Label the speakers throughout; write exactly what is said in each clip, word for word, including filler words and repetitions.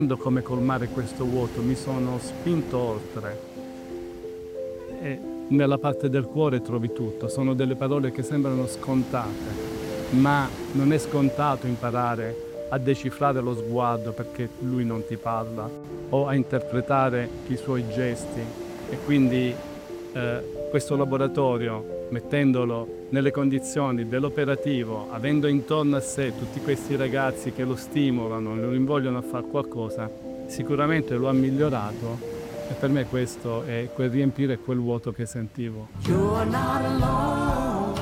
Speaker 1: come colmare questo vuoto, mi sono spinto oltre. E nella parte del cuore trovi tutto. Sono delle parole che sembrano scontate, ma non è scontato imparare a decifrare lo sguardo perché lui non ti parla, o a interpretare i suoi gesti. E quindi eh, questo laboratorio, mettendolo nelle condizioni dell'operativo, avendo intorno a sé tutti questi ragazzi che lo stimolano, lo invogliano a fare qualcosa, sicuramente lo ha migliorato. E per me questo è quel riempire quel vuoto che sentivo.
Speaker 2: You're not alone.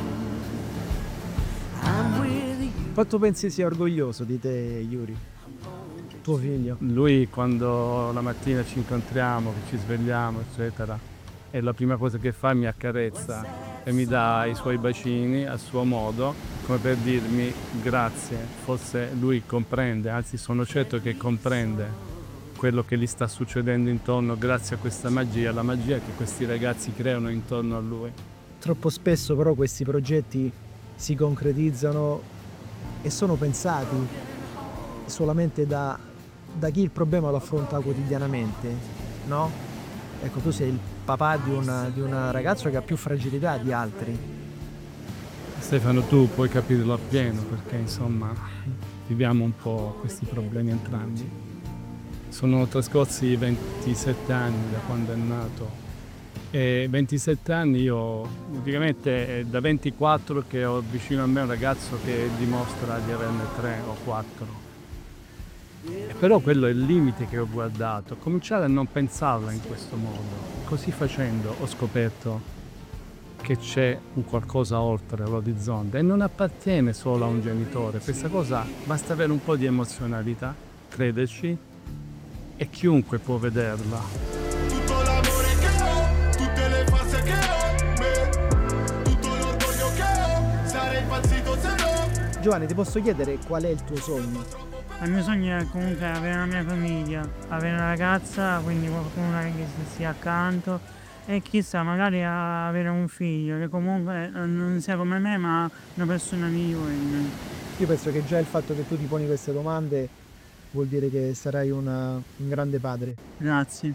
Speaker 2: I'm with you.
Speaker 3: Quanto pensi sia orgoglioso di te, Yuri? Tuo figlio?
Speaker 1: Lui, quando la mattina ci incontriamo, che ci svegliamo, eccetera, è la prima cosa che fa, mi accarezza e mi dà i suoi bacini a suo modo, come per dirmi grazie. Forse lui comprende, anzi sono certo che comprende quello che gli sta succedendo intorno grazie a questa magia, la magia che questi ragazzi creano intorno a lui.
Speaker 3: Troppo spesso però questi progetti si concretizzano e sono pensati solamente da, da chi il problema lo affronta quotidianamente, no? Ecco, tu sei il papà di una, di una ragazza che ha più fragilità di altri.
Speaker 1: Stefano, tu puoi capirlo appieno perché insomma viviamo un po' questi problemi entrambi. Sono trascorsi ventisette anni da quando è nato e ventisette anni io praticamente è da ventiquattro che ho vicino a me un ragazzo che dimostra di averne tre o quattro. E però quello è il limite che ho guardato, cominciare a non pensarla in questo modo. Così facendo ho scoperto che c'è un qualcosa oltre l'orizzonte e non appartiene solo a un genitore. Questa cosa basta avere un po' di emozionalità, crederci, e chiunque può vederla.
Speaker 4: Tutto l'amore che ho, tutte le forze che ho, me, tutto l'orgoglio che ho, sarei impazzito se no.
Speaker 3: Giovanni, ti posso chiedere qual è il tuo sogno?
Speaker 5: Il mio sogno è comunque avere una mia famiglia, avere una ragazza, quindi qualcuno che sia accanto e chissà, magari avere un figlio che comunque non sia come me ma una persona migliore di me.
Speaker 3: Io penso che già il fatto che tu ti poni queste domande vuol dire che sarai una, un grande padre.
Speaker 5: Grazie.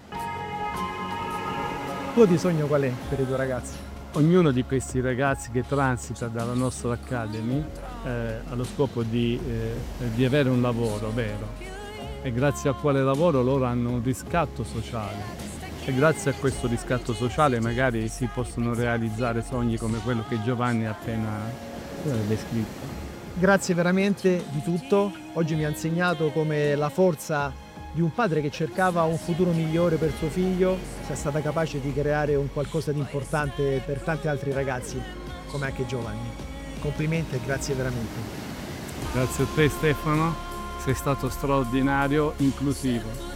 Speaker 3: Il tuo di sogno qual è per i tuoi ragazzi?
Speaker 1: Ognuno di questi ragazzi che transita dalla nostra Academy eh, ha lo scopo di, eh, di avere un lavoro vero e grazie a quale lavoro loro hanno un riscatto sociale e grazie a questo riscatto sociale magari si possono realizzare sogni come quello che Giovanni ha appena eh, descritto.
Speaker 3: Grazie veramente di tutto. Oggi mi ha insegnato come la forza di un padre che cercava un futuro migliore per suo figlio sia stata capace di creare un qualcosa di importante per tanti altri ragazzi, come anche Giovanni. Complimenti e grazie veramente.
Speaker 1: Grazie a te Stefano, sei stato straordinario, inclusivo.